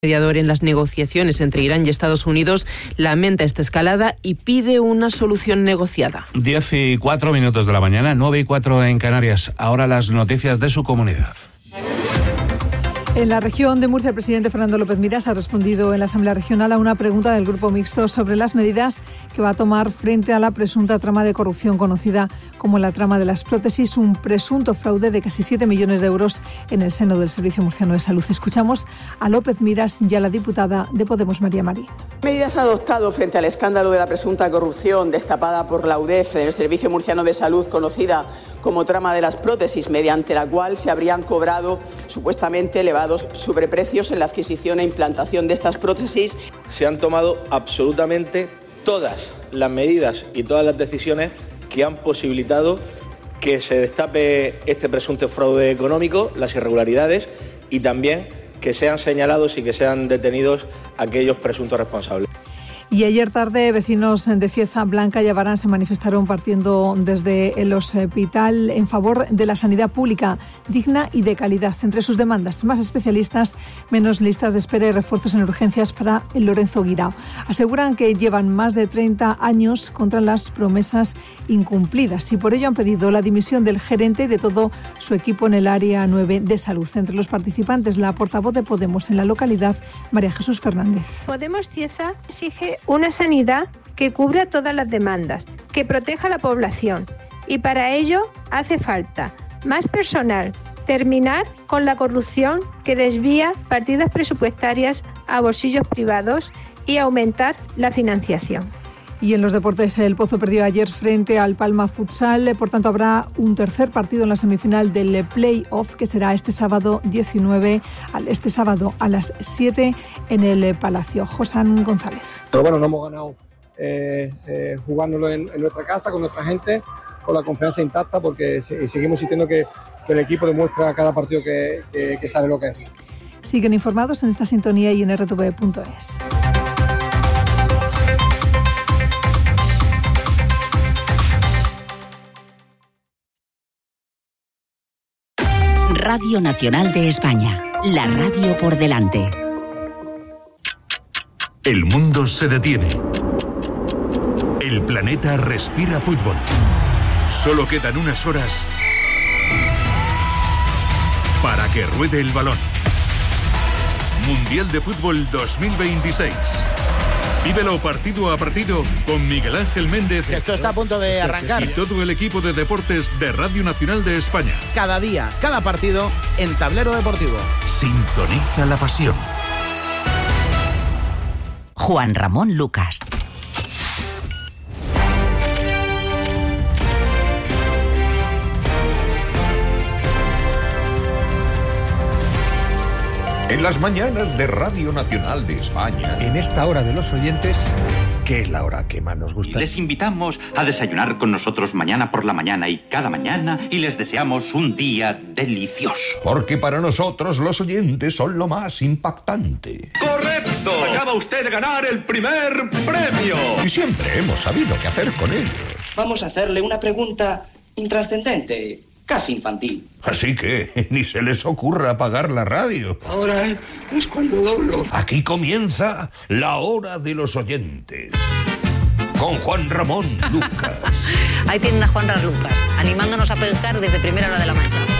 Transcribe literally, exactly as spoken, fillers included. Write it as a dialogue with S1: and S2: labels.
S1: mediador en las negociaciones entre Irán y Estados Unidos lamenta esta escalada y pide una solución negociada.
S2: diez y cuatro minutos de la mañana, nueve y cuatro en Canarias. Ahora las noticias de su comunidad.
S3: En la región de Murcia, el presidente Fernando López Miras ha respondido en la Asamblea Regional a una pregunta del Grupo Mixto sobre las medidas que va a tomar frente a la presunta trama de corrupción conocida como la trama de las prótesis, un presunto fraude de casi siete millones de euros en el seno del Servicio Murciano de Salud. Escuchamos a López Miras y a la diputada de Podemos, María Marín.
S4: ¿Qué medidas ha adoptado frente al escándalo de la presunta corrupción destapada por la U D E F en el Servicio Murciano de Salud, conocida como trama de las prótesis, mediante la cual se habrían cobrado supuestamente elevados sobreprecios en la adquisición e implantación de estas prótesis?
S5: Se han tomado absolutamente todas las medidas y todas las decisiones que han posibilitado que se destape este presunto fraude económico, las irregularidades, y también que sean señalados y que sean detenidos aquellos presuntos responsables.
S3: Y ayer tarde, vecinos de Cieza Blanca y Abarán se manifestaron partiendo desde el hospital en favor de la sanidad pública digna y de calidad. Entre sus demandas, más especialistas, menos listas de espera y refuerzos en urgencias para el Lorenzo Guirao. Aseguran que llevan más de treinta años contra las promesas incumplidas y por ello han pedido la dimisión del gerente y de todo su equipo en el área nueve de salud. Entre los participantes, la portavoz de Podemos en la localidad, María Jesús Fernández.
S6: Podemos Cieza exige una sanidad que cubra todas las demandas, que proteja a la población, y para ello hace falta más personal, terminar con la corrupción que desvía partidas presupuestarias a bolsillos privados y aumentar la financiación.
S3: Y en los deportes, el Pozo perdió ayer frente al Palma Futsal, por tanto habrá un tercer partido en la semifinal del play-off que será este sábado diecinueve, este sábado a las siete en el Palacio. Josán González.
S7: Pero bueno, no hemos ganado eh, eh, jugándolo en, en nuestra casa, con nuestra gente, con la confianza intacta, porque seguimos sintiendo que, que el equipo demuestra cada partido que, que, que sabe lo que es.
S3: Siguen informados en esta sintonía y en erre te ve punto es.
S8: Radio Nacional de España, la radio por delante.
S9: El mundo se detiene. El planeta respira fútbol. Solo quedan unas horas para que ruede el balón. Mundial de Fútbol dos mil veintiséis. Vívelo partido a partido con Miguel Ángel Méndez.
S10: Esto está a punto de arrancar.
S9: Y todo el equipo de deportes de Radio Nacional de España.
S10: Cada día, cada partido en Tablero Deportivo.
S9: Sintoniza la pasión.
S8: Juan Ramón Lucas.
S11: En las mañanas de Radio Nacional de España.
S12: En esta hora de los oyentes, que es la hora que más nos gusta.
S13: Les invitamos a desayunar con nosotros mañana por la mañana y cada mañana y les deseamos un día delicioso.
S11: Porque para nosotros los oyentes son lo más impactante.
S14: ¡Correcto! Acaba usted de ganar el primer premio.
S11: Y siempre hemos sabido qué hacer con ellos.
S15: Vamos a hacerle una pregunta intrascendente. Casi infantil.
S11: Así que ni se les ocurra apagar la radio.
S14: Ahora es cuando doblo.
S11: Aquí comienza la hora de los oyentes. Con Juan Ramón Lucas.
S16: Ahí tienen a Juan Ramón Lucas, animándonos a pescar desde primera hora de la mañana.